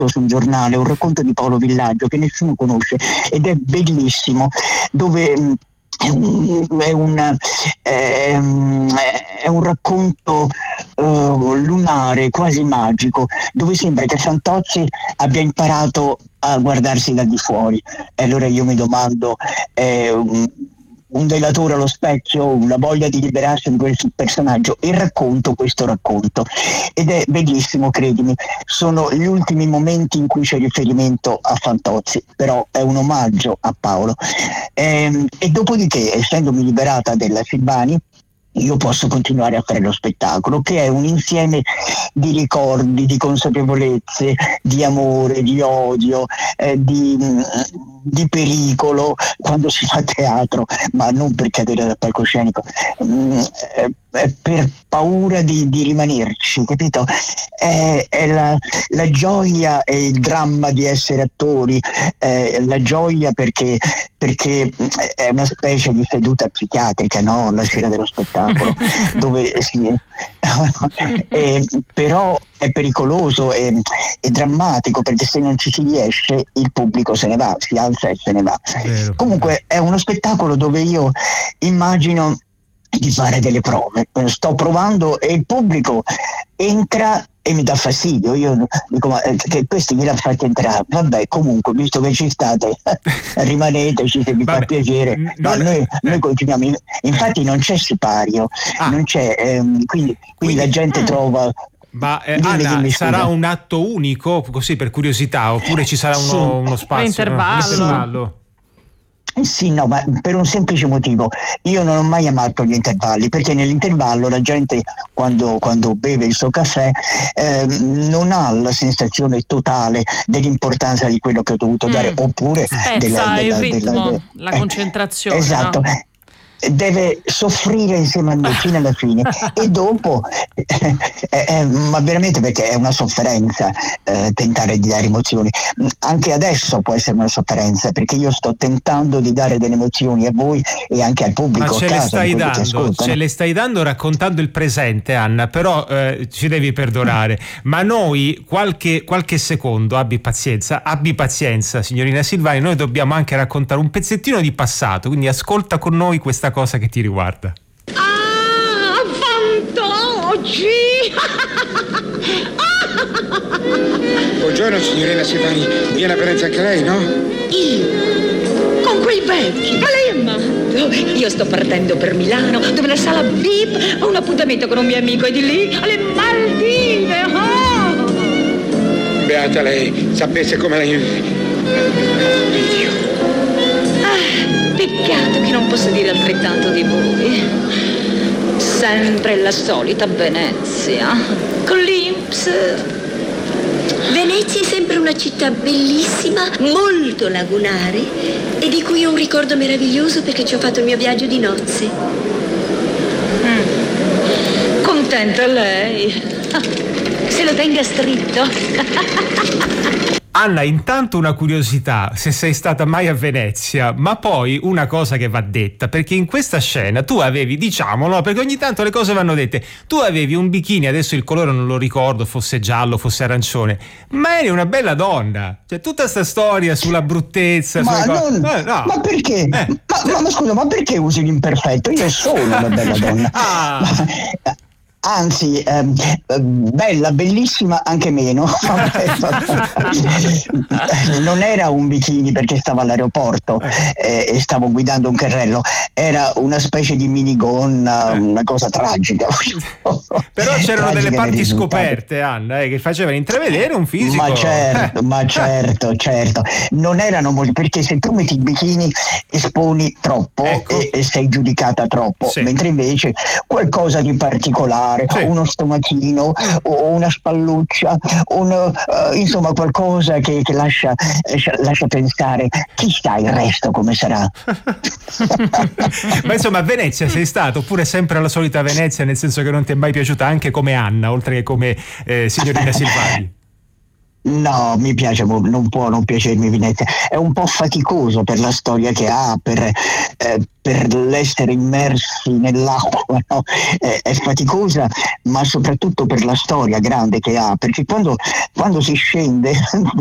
su un giornale, un racconto di Paolo Villaggio che nessuno conosce ed è bellissimo, dove è un racconto lunare, quasi magico, dove sembra che Fantozzi abbia imparato a guardarsi da di fuori. E allora io mi domando, un delatore allo specchio, una voglia di liberarsi di quel personaggio, e racconto questo racconto ed è bellissimo, credimi. Sono gli ultimi momenti in cui c'è riferimento a Fantozzi, però è un omaggio a Paolo, e dopodiché, essendomi liberata della Silvani, io posso continuare a fare lo spettacolo, che è un insieme di ricordi, di consapevolezze, di amore, di odio, di pericolo quando si fa teatro, ma non per cadere dal palcoscenico, per paura di rimanerci, capito? È la gioia e il dramma di essere attori, la gioia perché è una specie di seduta psichiatrica, no? La sera dello spettacolo, dove però è pericoloso e drammatico, perché se non ci si riesce il pubblico se ne va, si alza e se ne va. Comunque è uno spettacolo dove io immagino di fare delle prove, sto provando e il pubblico entra e mi dà fastidio. Io dico, ma che questi mi l'ha fatti entrare, vabbè, comunque visto che ci state rimaneteci se vi fa piacere. No, noi continuiamo, infatti non c'è sipario, non c'è, quindi la gente trova. Ma Anna, sarà un atto unico, così per curiosità, oppure ci sarà uno spazio, un intervallo? Sì, no, ma per un semplice motivo: io non ho mai amato gli intervalli, perché nell'intervallo la gente quando beve il suo caffè non ha la sensazione totale dell'importanza di quello che ho dovuto dare, oppure il ritmo, la concentrazione. Esatto. No? Deve soffrire insieme a me fino alla fine e dopo ma veramente, perché è una sofferenza tentare di dare emozioni. Anche adesso può essere una sofferenza, perché io sto tentando di dare delle emozioni a voi e anche al pubblico. Ma ce le stai dando raccontando il presente, Anna, però ci devi perdonare, ma noi qualche secondo, abbi pazienza signorina Silvani, noi dobbiamo anche raccontare un pezzettino di passato, quindi ascolta con noi questa cosa che ti riguarda. Fantozzi! Buongiorno signorina Silvani, viene a Venezia anche lei, no? Io? Con quei vecchi? Ma lei è matto? Io sto partendo per Milano, dove la sala VIP ho un appuntamento con un mio amico e di lì alle Maldive. Beata lei, sapesse come lei... Peccato che non posso dire altrettanto di voi. Sempre la solita Venezia, con l'Inps. Venezia è sempre una città bellissima, molto lagunare, e di cui ho un ricordo meraviglioso perché ci ho fatto il mio viaggio di nozze. Contenta lei. Se lo tenga stritto. Anna, intanto una curiosità, se sei stata mai a Venezia, ma poi una cosa che va detta, perché in questa scena tu avevi, diciamolo, perché ogni tanto le cose vanno dette, tu avevi un bikini, adesso il colore non lo ricordo, fosse giallo, fosse arancione, ma eri una bella donna, cioè tutta sta storia sulla bruttezza, ma perché? Ma scusa, ma perché usi l'imperfetto? Io sono una bella donna. Anzi, bella, bellissima anche meno. Non era un bikini perché stavo all'aeroporto e stavo guidando un carrello, era una specie di minigonna, una cosa tragica. Però c'erano delle parti scoperte, Anna, che facevano intravedere un fisico. Ma certo. Non erano molti, perché se tu metti il bikini esponi troppo, ecco, e sei giudicata troppo, sì. Mentre invece qualcosa di particolare, sì, uno stomachino o una spalluccia, insomma qualcosa che lascia pensare chissà il resto come sarà. Ma insomma, a Venezia sei stato, oppure sempre alla solita Venezia, nel senso che non ti è mai piaciuta anche come Anna, oltre che come signorina Silvani? No, mi piace, non può non piacermi Venezia. È un po' faticoso per la storia che ha, per l'essere immersi nell'acqua, no? È faticosa, ma soprattutto per la storia grande che ha, perché quando si scende